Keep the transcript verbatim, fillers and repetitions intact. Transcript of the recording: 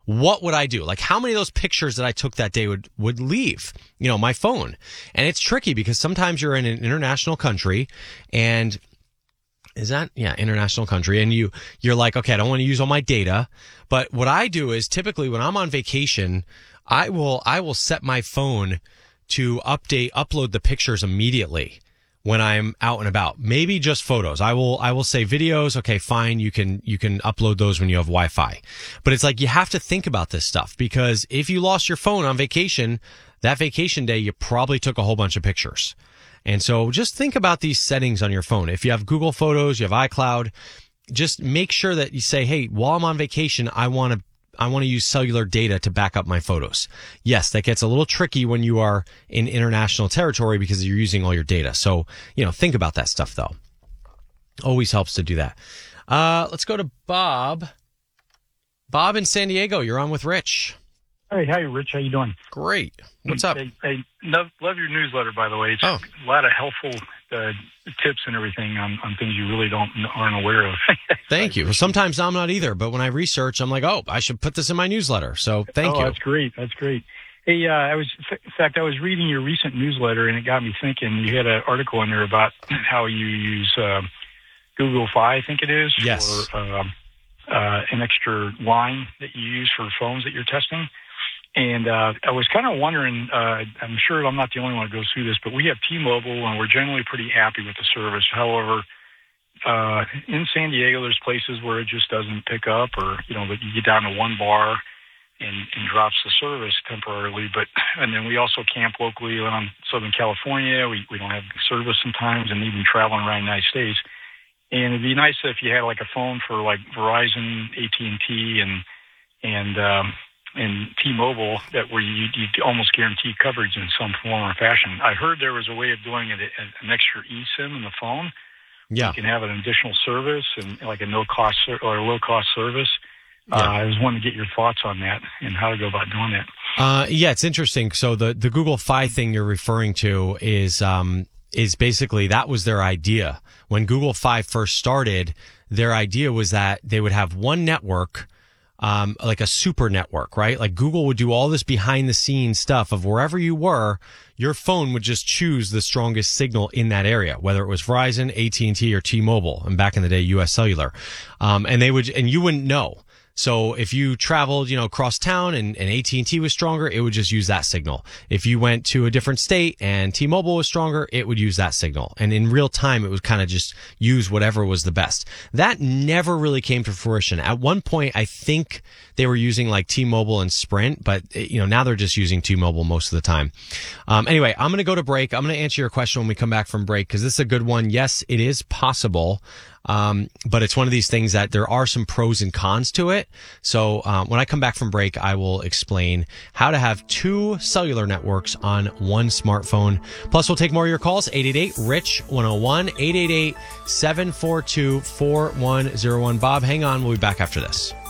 what would I do? Like, how many of those pictures that I took that day would, would leave, you know, my phone? And it's tricky because sometimes you're in an international country and is that, yeah, international country. And you, you're like, okay, I don't want to use all my data. But what I do is typically when I'm on vacation, I will, I will set my phone to update, upload the pictures immediately when I'm out and about. Maybe just photos. I will, I will say videos. Okay, fine. You can, you can upload those when you have Wi-Fi. But it's like, you have to think about this stuff because if you lost your phone on vacation, that vacation day, you probably took a whole bunch of pictures. And so just think about these settings on your phone. If you have Google Photos, you have iCloud, just make sure that you say, hey, while I'm on vacation, I want to I want to use cellular data to back up my photos. Yes, that gets a little tricky when you are in international territory because you're using all your data. So, you know, think about that stuff, though. Always helps to do that. Uh, let's go to Bob. Bob in San Diego, you're on with Rich. Hey, hi, Rich. How you doing? Great. What's up? Hey, hey, love, love your newsletter, by the way. It's oh. a lot of helpful uh, tips and everything on, on things you really don't aren't aware of. Thank you. Well, sometimes I'm not either, but when I research, I'm like, oh, I should put this in my newsletter. So thank oh, you. That's great. That's great. Hey, uh, I was, in fact, I was reading your recent newsletter, and it got me thinking. You had an article in there about how you use uh, Google Fi, I think it is, yes. for uh, uh, an extra line that you use for phones that you're testing. And uh, I was kind of wondering, uh, I'm sure I'm not the only one that goes through this, but we have T-Mobile, and we're generally pretty happy with the service. However, uh, in San Diego, there's places where it just doesn't pick up, or, you know, that you get down to one bar and, and drops the service temporarily. But and then we also camp locally on Southern California. We, we don't have service sometimes, and even traveling around the United States. And it'd be nice if you had like a phone for like Verizon, A T and T, and, and, um, and T-Mobile that where you, you almost guarantee coverage in some form or fashion. I heard there was a way of doing it, an extra eSIM in the phone. Yeah. You can have an additional service and like a no-cost or a low-cost service. Yeah. Uh, I was wanting to get your thoughts on that and how to go about doing that. Uh, yeah, it's interesting. So the, the Google Fi thing you're referring to is, um, is basically that was their idea. When Google Fi first started, their idea was that they would have one network, Um, like a super network, right? Like Google would do all this behind the scenes stuff of wherever you were, your phone would just choose the strongest signal in that area, whether it was Verizon, A T and T, or T-Mobile, and back in the day, U S Cellular. Um, and they would, and you wouldn't know. So if you traveled, you know, across town and, and A T and T was stronger, it would just use that signal. If you went to a different state and T-Mobile was stronger, it would use that signal. And in real time, it would kind of just use whatever was the best. That never really came to fruition. At one point, I think they were using like T-Mobile and Sprint, but you know, now they're just using T-Mobile most of the time. Um, anyway, I'm going to go to break. I'm going to answer your question when we come back from break because this is a good one. Yes, it is possible. Um, but it's one of these things that there are some pros and cons to it. So, um, when I come back from break, I will explain how to have two cellular networks on one smartphone. Plus, we'll take more of your calls. eight eight eight, R I C H, one oh one, eight eight eight, seven four two, four one oh one. Bob, hang on. We'll be back after this.